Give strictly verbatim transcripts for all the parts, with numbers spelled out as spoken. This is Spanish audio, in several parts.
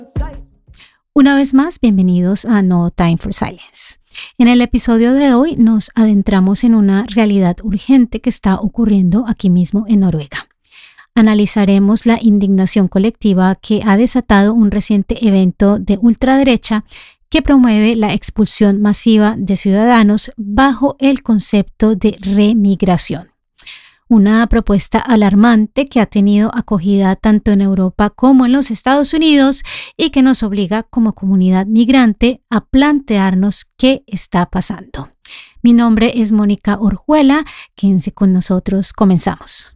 Una vez más, bienvenidos a No Time for Silence. En el episodio de hoy nos adentramos en una realidad urgente que está ocurriendo aquí mismo en Noruega. Analizaremos la indignación colectiva que ha desatado un reciente evento de ultraderecha que promueve la expulsión masiva de ciudadanos bajo el concepto de remigración. Una propuesta alarmante que ha tenido acogida tanto en Europa como en los Estados Unidos y que nos obliga como comunidad migrante a plantearnos qué está pasando. Mi nombre es Mónica Orjuela, quédense con nosotros, comenzamos.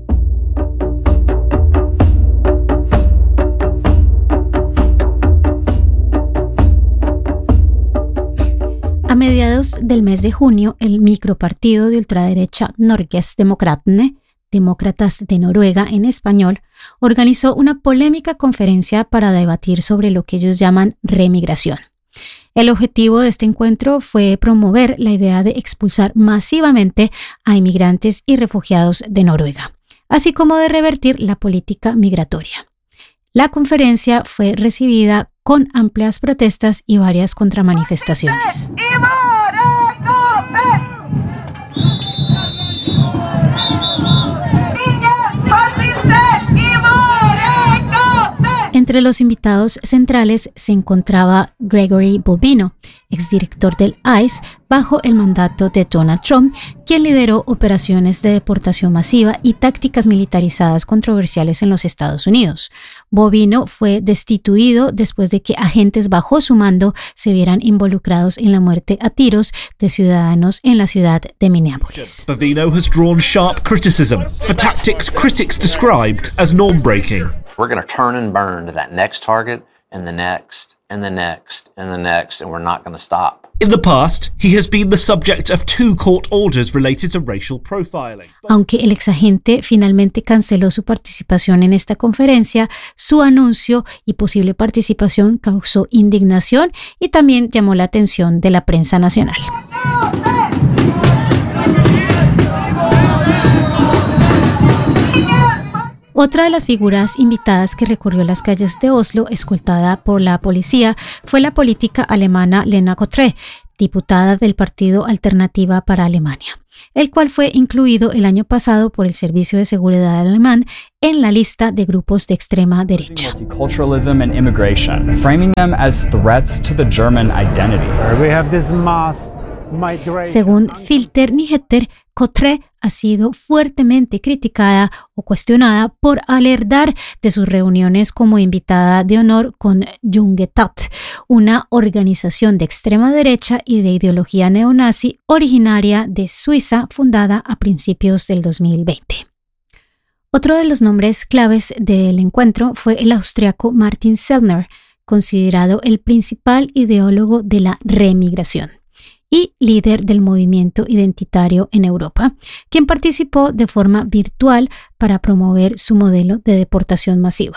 A mediados del mes de junio, el micropartido de ultraderecha Norgesdemokratene, Demócratas de Noruega en español, organizó una polémica conferencia para debatir sobre lo que ellos llaman remigración. El objetivo de este encuentro fue promover la idea de expulsar masivamente a inmigrantes y refugiados de Noruega, así como de revertir la política migratoria. La conferencia fue recibida con amplias protestas y varias contramanifestaciones. Entre los invitados centrales se encontraba Gregory Bobino, exdirector del I C E bajo el mandato de Donald Trump, quien lideró operaciones de deportación masiva y tácticas militarizadas controversiales en los Estados Unidos. Bobino fue destituido después de que agentes bajo su mando se vieran involucrados en la muerte a tiros de ciudadanos en la ciudad de Minneapolis. Bobino has drawn sharp criticism for tactics critics described as norm-breaking. We're going to turn and burn to that next target and the next and the next and the next, and we're not going to stop. In the past, he has been the subject of two court orders related to racial profiling. Aunque el exagente finalmente canceló su participación en esta conferencia, su anuncio y posible participación causó indignación y también llamó la atención de la prensa nacional. Otra de las figuras invitadas que recorrió las calles de Oslo, escoltada por la policía, fue la política alemana Lena Kothré, diputada del Partido Alternativa para Alemania, el cual fue incluido el año pasado por el Servicio de Seguridad alemán en la lista de grupos de extrema derecha. Multiculturalism and immigration, framing them as threats to the German identity. We have this mass migration. Según Filter Nyheter, Kothré ha sido fuertemente criticada o cuestionada por alertar de sus reuniones como invitada de honor con Junge Tat, una organización de extrema derecha y de ideología neonazi originaria de Suiza, fundada a principios del dos mil veinte. Otro de los nombres claves del encuentro fue el austriaco Martin Sellner, considerado el principal ideólogo de la remigración y líder del movimiento identitario en Europa, quien participó de forma virtual para promover su modelo de deportación masiva.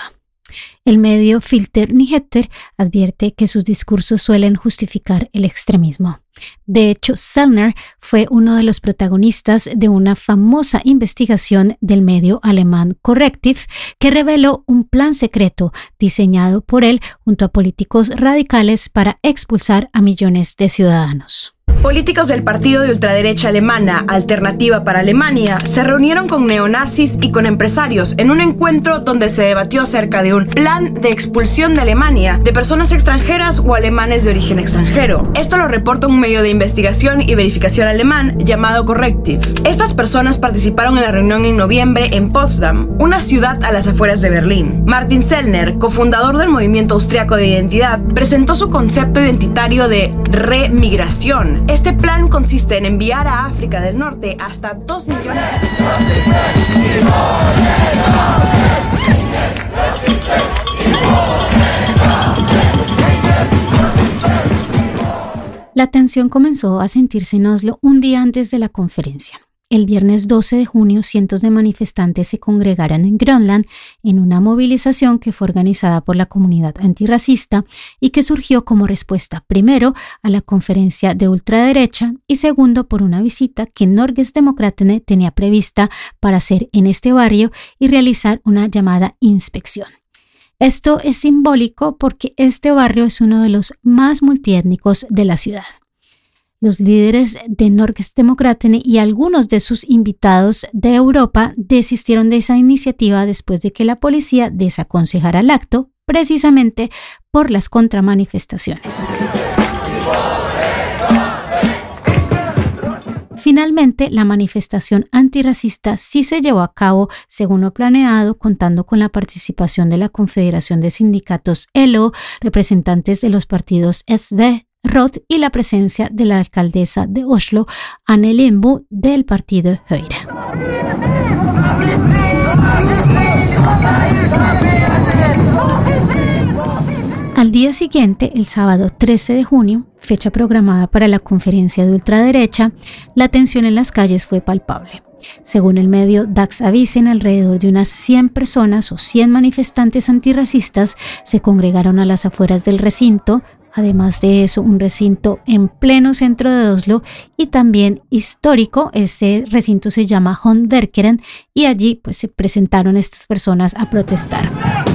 El medio Filter Nyheter advierte que sus discursos suelen justificar el extremismo. De hecho, Sellner fue uno de los protagonistas de una famosa investigación del medio alemán Correctiv que reveló un plan secreto diseñado por él junto a políticos radicales para expulsar a millones de ciudadanos. Políticos del partido de ultraderecha alemana Alternativa para Alemania se reunieron con neonazis y con empresarios en un encuentro donde se debatió acerca de un plan de expulsión de Alemania de personas extranjeras o alemanes de origen extranjero. Esto lo reporta un medio de investigación y verificación alemán llamado Correctiv. Estas personas participaron en la reunión en noviembre en Potsdam, una ciudad a las afueras de Berlín. Martin Sellner, cofundador del movimiento austriaco de identidad, presentó su concepto identitario de remigración. Este plan consiste en enviar a África del Norte hasta dos millones de personas. La tensión comenzó a sentirse en Oslo un día antes de la conferencia. El viernes doce de junio, cientos de manifestantes se congregaron en Grönland en una movilización que fue organizada por la comunidad antirracista y que surgió como respuesta, primero, a la conferencia de ultraderecha y segundo, por una visita que Norgesdemokratene tenía prevista para hacer en este barrio y realizar una llamada inspección. Esto es simbólico porque este barrio es uno de los más multiétnicos de la ciudad. Los líderes de Norgesdemokratene y algunos de sus invitados de Europa desistieron de esa iniciativa después de que la policía desaconsejara el acto, precisamente por las contramanifestaciones. Finalmente, la manifestación antirracista sí se llevó a cabo según lo planeado, contando con la participación de la Confederación de Sindicatos L O, representantes de los partidos S V, Rot y la presencia de la alcaldesa de Oslo, Anne Lembo, del partido Høyre. Al día siguiente, el sábado trece de junio, fecha programada para la conferencia de ultraderecha, la tensión en las calles fue palpable. Según el medio Dagsavisen, alrededor de unas cien personas o cien manifestantes antirracistas se congregaron a las afueras del recinto. Además de eso, un recinto en pleno centro de Oslo y también histórico. Ese recinto se llama Håndverkeren y allí pues, se presentaron estas personas a protestar.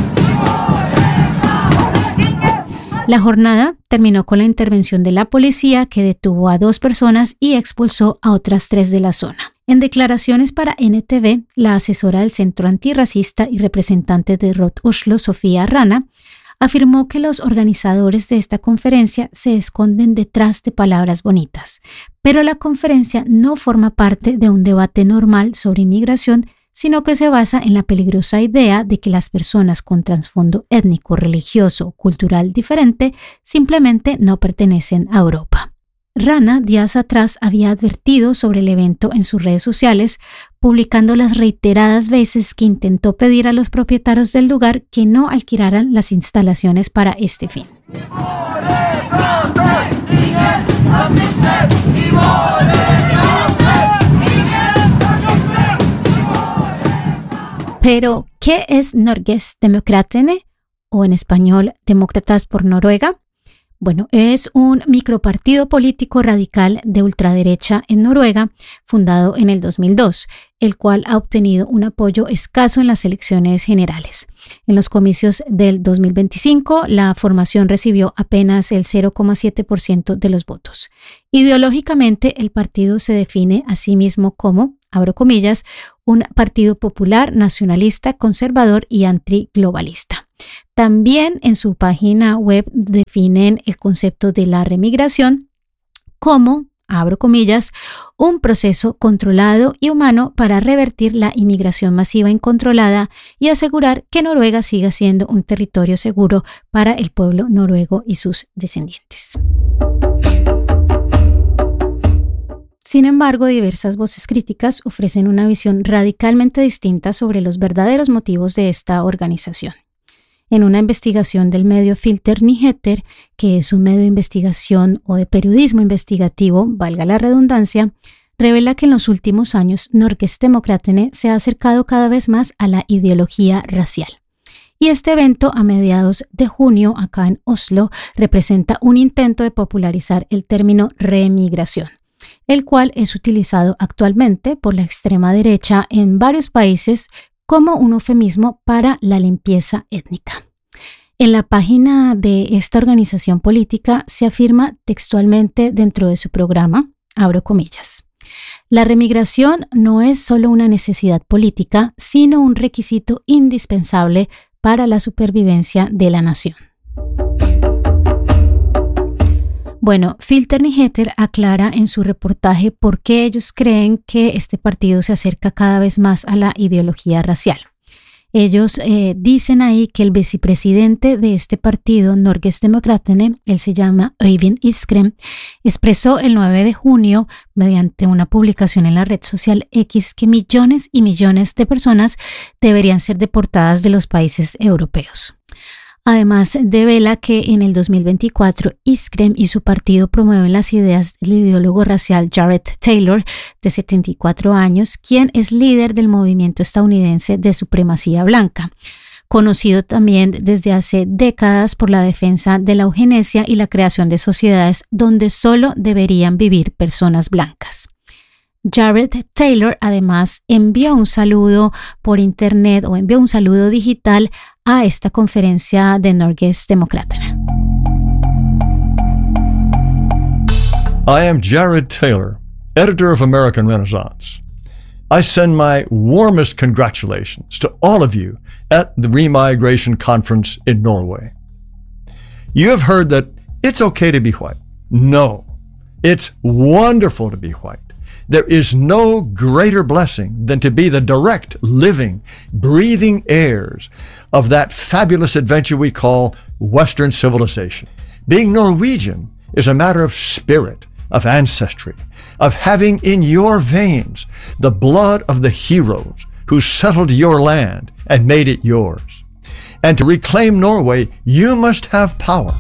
La jornada terminó con la intervención de la policía, que detuvo a dos personas y expulsó a otras tres de la zona. En declaraciones para N T V, la asesora del Centro Antirracista y representante de Rot Oslo, Sofía Rana, afirmó que los organizadores de esta conferencia se esconden detrás de palabras bonitas, pero la conferencia no forma parte de un debate normal sobre inmigración, sino que se basa en la peligrosa idea de que las personas con trasfondo étnico, religioso o cultural diferente simplemente no pertenecen a Europa. Rana días atrás había advertido sobre el evento en sus redes sociales, publicando las reiteradas veces que intentó pedir a los propietarios del lugar que no alquilaran las instalaciones para este fin. Pero, ¿qué es Norgesdemokratene? O en español, Demócratas por Noruega. Bueno, es un micropartido político radical de ultraderecha en Noruega, fundado en el dos mil dos, el cual ha obtenido un apoyo escaso en las elecciones generales. En los comicios del dos mil veinticinco, la formación recibió apenas el cero coma siete por ciento de los votos. Ideológicamente, el partido se define a sí mismo como, abro comillas, un partido popular, nacionalista, conservador y antiglobalista. También en su página web definen el concepto de la remigración como, abro comillas, un proceso controlado y humano para revertir la inmigración masiva incontrolada y asegurar que Noruega siga siendo un territorio seguro para el pueblo noruego y sus descendientes. Sin embargo, diversas voces críticas ofrecen una visión radicalmente distinta sobre los verdaderos motivos de esta organización. En una investigación del medio Filter Nyheter, que es un medio de investigación o de periodismo investigativo, valga la redundancia, revela que en los últimos años Norgesdemokratene se ha acercado cada vez más a la ideología racial. Y este evento a mediados de junio acá en Oslo representa un intento de popularizar el término remigración, el cual es utilizado actualmente por la extrema derecha en varios países como un eufemismo para la limpieza étnica. En la página de esta organización política se afirma textualmente dentro de su programa, abro comillas, la remigración no es solo una necesidad política, sino un requisito indispensable para la supervivencia de la nación. Bueno, Filter Nyheter aclara en su reportaje por qué ellos creen que este partido se acerca cada vez más a la ideología racial. Ellos eh, dicen ahí que el vicepresidente de este partido, Norgesdemokratene, él se llama Øyvind Iskrem, expresó el nueve de junio, mediante una publicación en la red social X, que millones y millones de personas deberían ser deportadas de los países europeos. Además, devela que en el dos mil veinticuatro Iskrem y su partido promueven las ideas del ideólogo racial Jared Taylor, de setenta y cuatro años, quien es líder del movimiento estadounidense de supremacía blanca, conocido también desde hace décadas por la defensa de la eugenesia y la creación de sociedades donde solo deberían vivir personas blancas. Jared Taylor además envió un saludo por internet o envió un saludo digital a esta conferencia de Norgesdemokraterna. I am Jared Taylor, editor of American Renaissance. I send my warmest congratulations to all of you at the Remigration Conference in Norway. You have heard that it's okay to be white. No, it's wonderful to be white. There is no greater blessing than to be the direct, living, breathing heirs of that fabulous adventure we call Western civilization. Being Norwegian is a matter of spirit, of ancestry, of having in your veins the blood of the heroes who settled your land and made it yours. And to reclaim Norway, you must have power.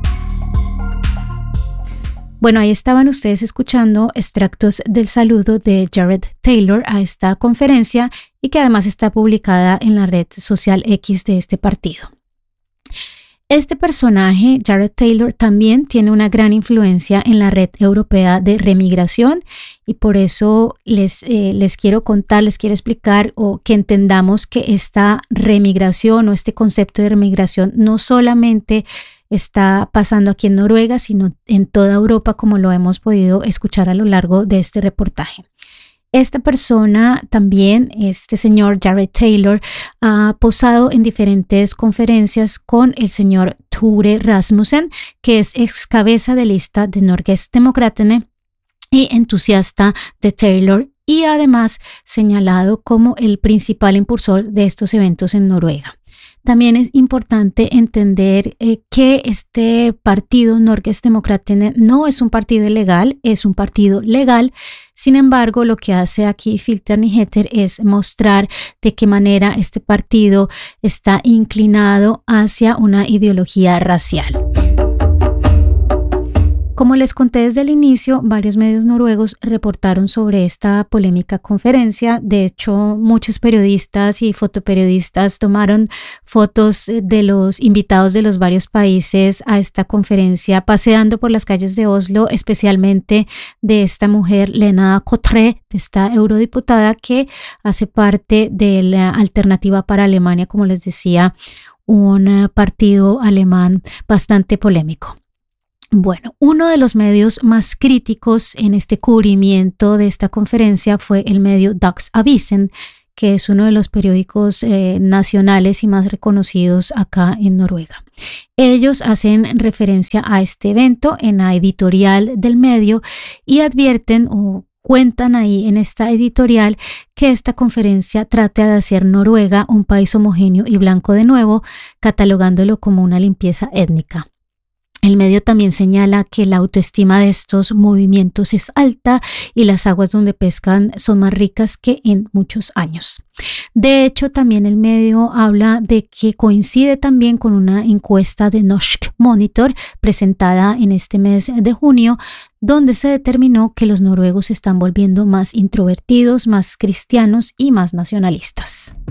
Bueno, ahí estaban ustedes escuchando extractos del saludo de Jared Taylor a esta conferencia y que además está publicada en la red social X de este partido. Este personaje, Jared Taylor, también tiene una gran influencia en la red europea de remigración y por eso les, eh, les quiero contar, les quiero explicar o que entendamos que esta remigración o este concepto de remigración no solamente está pasando aquí en Noruega, sino en toda Europa, como lo hemos podido escuchar a lo largo de este reportaje. Esta persona también, este señor Jared Taylor, ha posado en diferentes conferencias con el señor Tore Rasmussen, que es ex cabeza de lista de Norgesdemokraterna y entusiasta de Taylor, y además señalado como el principal impulsor de estos eventos en Noruega. También es importante entender eh, que este partido Norgesdemokraterna no es un partido ilegal, es un partido legal. Sin embargo, lo que hace aquí Filter Nyheter es mostrar de qué manera este partido está inclinado hacia una ideología racial. Como les conté desde el inicio, varios medios noruegos reportaron sobre esta polémica conferencia. De hecho, muchos periodistas y fotoperiodistas tomaron fotos de los invitados de los varios países a esta conferencia, paseando por las calles de Oslo, especialmente de esta mujer, Lena Kotre, de esta eurodiputada que hace parte de la Alternativa para Alemania, como les decía, un partido alemán bastante polémico. Bueno, uno de los medios más críticos en este cubrimiento de esta conferencia fue el medio Dagsavisen, que es uno de los periódicos eh, nacionales y más reconocidos acá en Noruega. Ellos hacen referencia a este evento en la editorial del medio y advierten o cuentan ahí en esta editorial que esta conferencia trata de hacer Noruega un país homogéneo y blanco de nuevo, catalogándolo como una limpieza étnica. El medio también señala que la autoestima de estos movimientos es alta y las aguas donde pescan son más ricas que en muchos años. De hecho, también el medio habla de que coincide también con una encuesta de Norsk Monitor presentada en este mes de junio, donde se determinó que los noruegos se están volviendo más introvertidos, más cristianos y más nacionalistas.